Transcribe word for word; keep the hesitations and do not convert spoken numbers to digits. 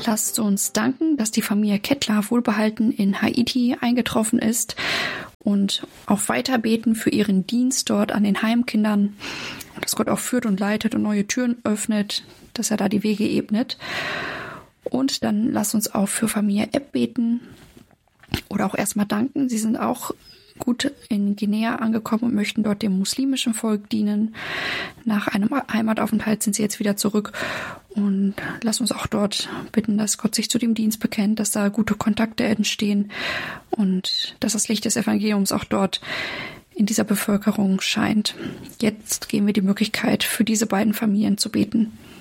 lasst uns danken, dass die Familie Kettler wohlbehalten in Haiti eingetroffen ist und auch weiter beten für ihren Dienst dort an den Heimkindern, dass Gott auch führt und leitet und neue Türen öffnet, dass er da die Wege ebnet. Und dann lasst uns auch für Familie Epp beten oder auch erstmal danken. Sie sind auch gut in Guinea angekommen und möchten dort dem muslimischen Volk dienen. Nach einem Heimataufenthalt sind sie jetzt wieder zurück. Und lasst uns auch dort bitten, dass Gott sich zu dem Dienst bekennt, dass da gute Kontakte entstehen und dass das Licht des Evangeliums auch dort in dieser Bevölkerung scheint. Jetzt geben wir die Möglichkeit, für diese beiden Familien zu beten.